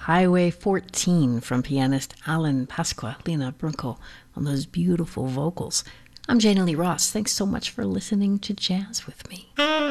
Highway 14 from pianist Alan Pasqua, Lena Brunkel on those beautiful vocals. I'm Jana Lee Ross. Thanks so much for listening to Jazz with me.